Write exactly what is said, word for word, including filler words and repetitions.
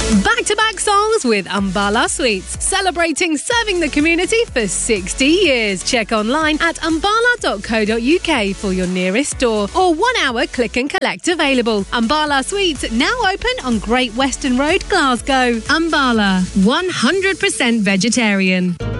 Back-to-back songs with Umbala Sweets, celebrating serving the community for sixty years. Check online at umbala dot co dot uk for your nearest store or one-hour click and collect available. Umbala Sweets now open on Great Western Road, Glasgow. Umbala, one hundred percent vegetarian.